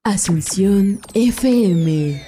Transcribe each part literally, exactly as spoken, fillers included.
Asunción F M.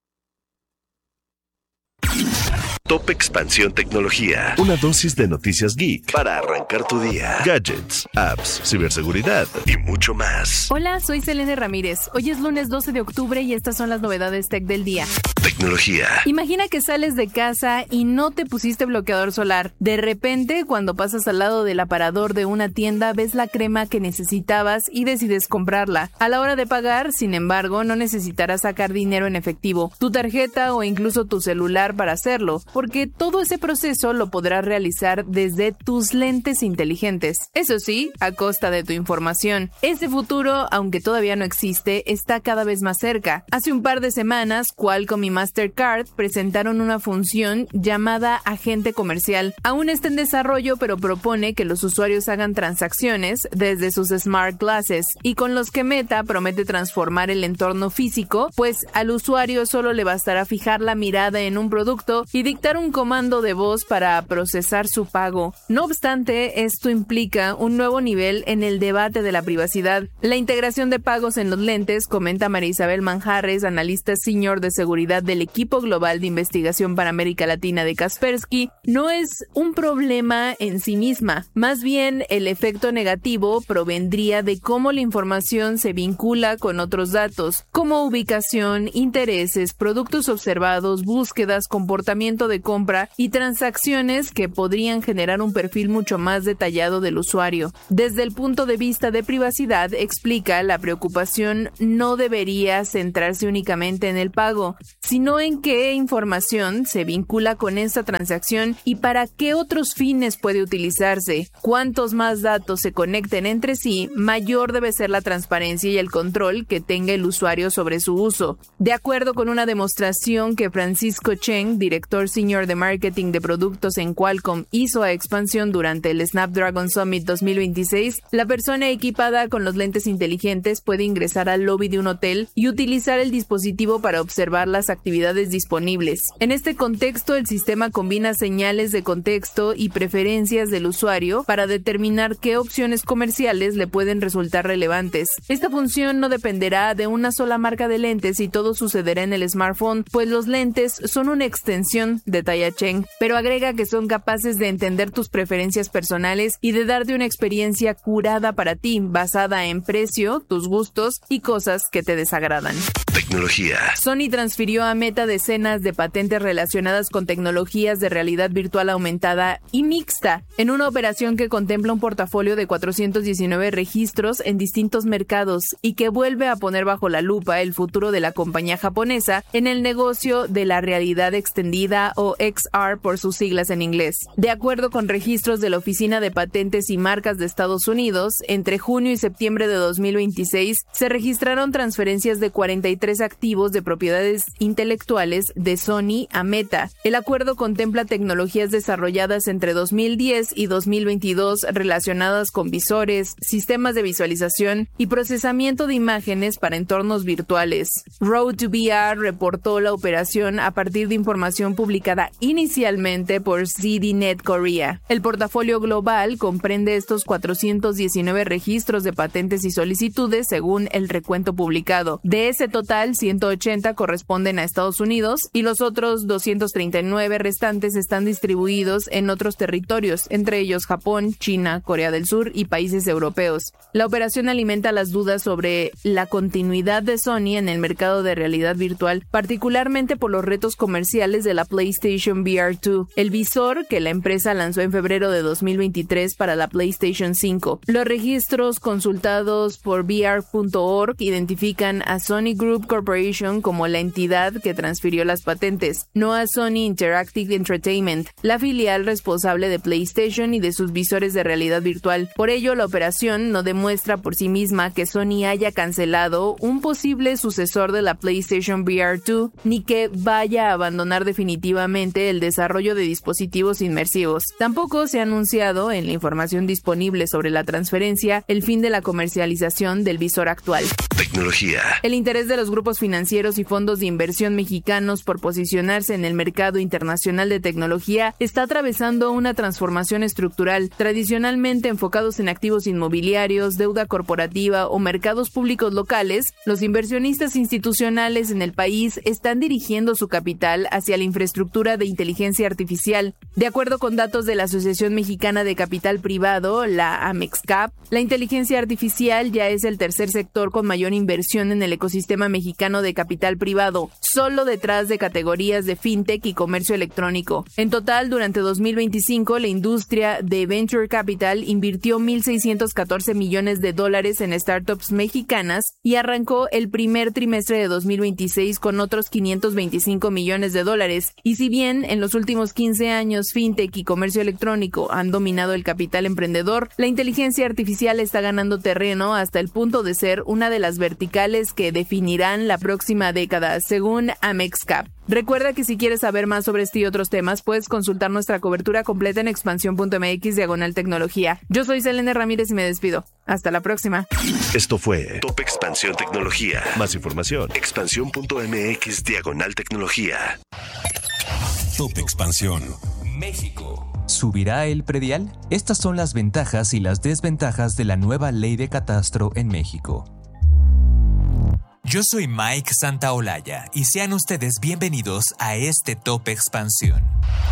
Top Expansión Tecnología. Una dosis de noticias geek para arrancar tu día. Gadgets, apps, ciberseguridad y mucho más. Hola, soy Selene Ramírez. Hoy es lunes doce de octubre y estas son las novedades tech del día. Tecnología. Imagina que sales de casa y no te pusiste bloqueador solar. De repente, cuando pasas al lado del aparador de una tienda, ves la crema que necesitabas y decides comprarla. A la hora de pagar, sin embargo, no necesitarás sacar dinero en efectivo, tu tarjeta o incluso tu celular para hacerlo, porque todo ese proceso lo podrás realizar desde tus lentes inteligentes. Eso sí, a costa de tu información. Este futuro, aunque todavía no existe, está cada vez más cerca. Hace un par de semanas, Qualcomm y Mastercard presentaron una función llamada agente comercial. Aún está en desarrollo, pero propone que los usuarios hagan transacciones desde sus smart glasses, y con los que Meta promete transformar el entorno físico, pues al usuario solo le bastará fijar la mirada en un producto y dictar un comando de voz para procesar su pago. No obstante, esto implica un nuevo nivel en el debate de la privacidad. La integración de pagos en los lentes, comenta María Isabel Manjarres, analista senior de seguridad del equipo global de investigación para América Latina de Kaspersky, no es un problema en sí misma. Más bien, el efecto negativo provendría de cómo la información se vincula con otros datos, como ubicación, intereses, productos observados, búsquedas, comportamiento de compra y transacciones que podrían generar un perfil mucho más detallado del usuario. Desde el punto de vista de privacidad, explica, la preocupación no debería centrarse únicamente en el pago, sino en qué información se vincula con esta transacción y para qué otros fines puede utilizarse. Cuantos más datos se conecten entre sí, mayor debe ser la transparencia y el control que tenga el usuario sobre su uso. De acuerdo con una demostración que Francisco Cheng, director senior de marketing de productos en Qualcomm, hizo a Expansión durante el Snapdragon Summit dos mil veintiséis, la persona equipada con los lentes inteligentes puede ingresar al lobby de un hotel y utilizar el dispositivo para observar las actividades disponibles. En este contexto, el sistema combina señales de contexto y preferencias del usuario para determinar qué opciones comerciales le pueden resultar relevantes. Esta función no dependerá de una sola marca de lentes y todo sucederá en el smartphone, pues los lentes son una extensión, detalla Cheng, pero agrega que son capaces de entender tus preferencias personales y de darte una experiencia curada para ti, basada en precio, tus gustos y cosas que te desagradan. Tecnología. Sony transfirió a Meta decenas de patentes relacionadas con tecnologías de realidad virtual aumentada y mixta, en una operación que contempla un portafolio de cuatrocientos diecinueve registros en distintos mercados y que vuelve a poner bajo la lupa el futuro de la compañía japonesa en el negocio de la realidad extendida, o X R por sus siglas en inglés. De acuerdo con registros de la Oficina de Patentes y Marcas de Estados Unidos, entre junio y septiembre de dos mil veintiséis se registraron transferencias de cuarenta y tres activos de propiedades intelectuales de Sony a Meta. El acuerdo contempla tecnologías desarrolladas entre dos mil diez y dos mil veintidós relacionadas con visores, sistemas de visualización y procesamiento de imágenes para entornos virtuales. Road to V R reportó la operación a partir de información publicada inicialmente por Z D Net Korea. El portafolio global comprende estos cuatrocientos diecinueve registros de patentes y solicitudes según el recuento publicado. De ese total, ciento ochenta corresponden a Estados Unidos y los otros doscientos treinta y nueve restantes están distribuidos en otros territorios, entre ellos Japón, China, Corea del Sur y países europeos. La operación alimenta las dudas sobre la continuidad de Sony en el mercado de realidad virtual, particularmente por los retos comerciales de la PlayStation V R dos, el visor que la empresa lanzó en febrero de dos mil veintitrés para la PlayStation cinco. Los registros consultados por V R punto org identifican a Sony Group Corporation como la entidad que transfirió las patentes, no a Sony Interactive Entertainment, la filial responsable de PlayStation y de sus visores de realidad virtual. Por ello, la operación no demuestra por sí misma que Sony haya cancelado un posible sucesor de la PlayStation V R dos, ni que vaya a abandonar definitivamente el desarrollo de dispositivos inmersivos. Tampoco se ha anunciado en la información disponible sobre la transferencia el fin de la comercialización del visor actual. tecnología. El interés de los grupos financieros y fondos de inversión mexicanos por posicionarse en el mercado internacional de tecnología está atravesando una transformación estructural. Tradicionalmente enfocados en activos inmobiliarios, deuda corporativa o mercados públicos locales, los inversionistas institucionales en el país están dirigiendo su capital hacia la infraestructura de inteligencia artificial. De acuerdo con datos de la Asociación Mexicana de Capital Privado, la AMEXCAP, la inteligencia artificial ya es el tercer sector con mayor inversión en el ecosistema mexicano de capital privado, solo detrás de categorías de fintech y comercio electrónico. En total, durante dos mil veinticinco, la industria de Venture Capital invirtió mil seiscientos catorce millones de dólares en startups mexicanas y arrancó el primer trimestre de dos mil veintiséis con otros quinientos veinticinco millones de dólares. Y si bien en los últimos quince años fintech y comercio electrónico han dominado el capital emprendedor, la inteligencia artificial está ganando terreno hasta el punto de ser una de las verticales que definirán la próxima década, según AMEXCAP. Recuerda que si quieres saber más sobre este y otros temas, puedes consultar nuestra cobertura completa en expansión punto m x diagonal tecnología. Yo soy Selene Ramírez y me despido. Hasta la próxima. Esto fue Top Expansión Tecnología. Más información, expansión punto m x diagonal tecnología. Top Expansión México. ¿Subirá el predial? Estas son las ventajas y las desventajas de la nueva ley de catastro en México. Yo soy Mike Santaolalla y sean ustedes bienvenidos a este Top Expansión.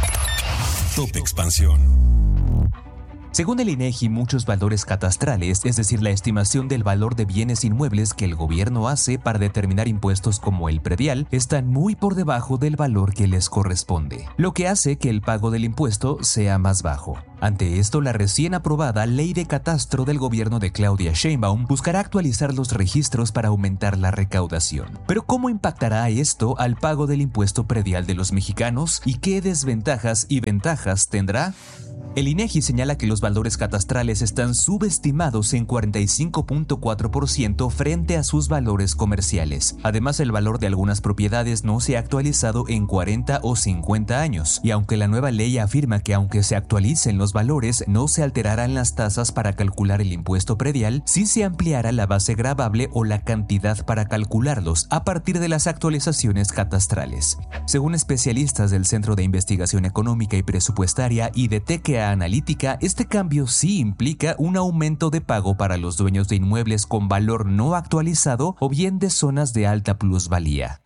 Top Expansión. Según el INEGI, muchos valores catastrales, es decir, la estimación del valor de bienes inmuebles que el gobierno hace para determinar impuestos como el predial, están muy por debajo del valor que les corresponde, lo que hace que el pago del impuesto sea más bajo. Ante esto, la recién aprobada Ley de Catastro del gobierno de Claudia Sheinbaum buscará actualizar los registros para aumentar la recaudación. Pero ¿cómo impactará esto al pago del impuesto predial de los mexicanos y qué desventajas y ventajas tendrá? El INEGI señala que los valores catastrales están subestimados en cuarenta y cinco punto cuatro por ciento frente a sus valores comerciales. Además, el valor de algunas propiedades no se ha actualizado en cuarenta o cincuenta años. Y aunque la nueva ley afirma que aunque se actualicen los valores, no se alterarán las tasas para calcular el impuesto predial, sí se ampliará la base gravable o la cantidad para calcularlos a partir de las actualizaciones catastrales. Según especialistas del Centro de Investigación Económica y Presupuestaria y de T K A Analítica, este cambio sí implica un aumento de pago para los dueños de inmuebles con valor no actualizado o bien de zonas de alta plusvalía.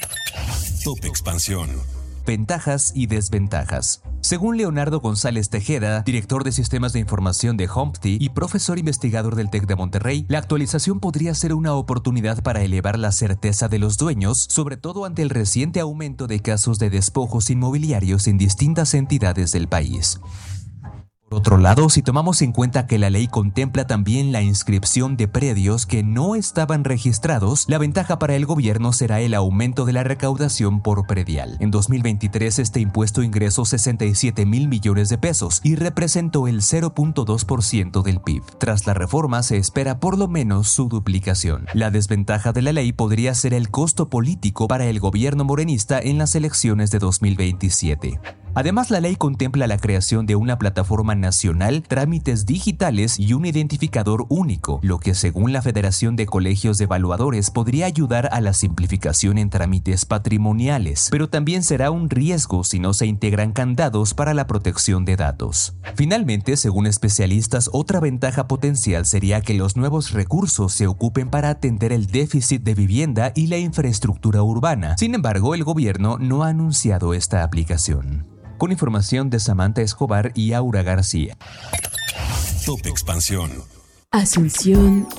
Top Expansión. Ventajas y desventajas. Según Leonardo González Tejeda, director de Sistemas de Información de Humpty y profesor investigador del TEC de Monterrey, la actualización podría ser una oportunidad para elevar la certeza de los dueños, sobre todo ante el reciente aumento de casos de despojos inmobiliarios en distintas entidades del país. Por otro lado, si tomamos en cuenta que la ley contempla también la inscripción de predios que no estaban registrados, la ventaja para el gobierno será el aumento de la recaudación por predial. En dos mil veintitrés este impuesto ingresó sesenta y siete mil millones de pesos y representó el cero punto dos por ciento del P I B. Tras la reforma se espera por lo menos su duplicación. La desventaja de la ley podría ser el costo político para el gobierno morenista en las elecciones de dos mil veintisiete. Además, la ley contempla la creación de una plataforma nacional, trámites digitales y un identificador único, lo que según la Federación de Colegios de Evaluadores podría ayudar a la simplificación en trámites patrimoniales, pero también será un riesgo si no se integran candados para la protección de datos. Finalmente, según especialistas, otra ventaja potencial sería que los nuevos recursos se ocupen para atender el déficit de vivienda y la infraestructura urbana. Sin embargo, el gobierno no ha anunciado esta aplicación. Con información de Samantha Escobar y Aura García. Top Expansión. Asunción,